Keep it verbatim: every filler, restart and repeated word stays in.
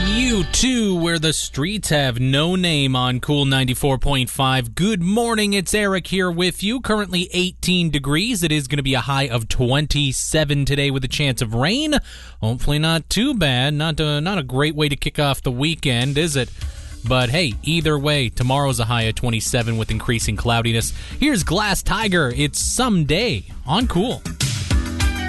You too, where the streets have no name on Cool ninety-four point five. Good morning, it's Eric here with you. Currently eighteen degrees. It is going to be a high of twenty-seven today with a chance of rain. Hopefully not too bad. Not a, not a great way to kick off the weekend, is it? But hey, either way, tomorrow's a high of twenty-seven with increasing cloudiness. Here's Glass Tiger. It's Someday on Cool.